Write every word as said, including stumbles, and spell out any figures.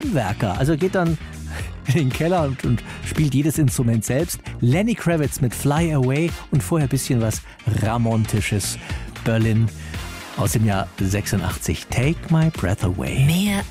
Heimwerker. Also geht dann in den Keller und, und spielt jedes Instrument selbst. Lenny Kravitz mit Fly Away und vorher ein bisschen was Ramontisches. Berlin aus dem Jahr sechsundachtzig. Take My Breath Away. Mehr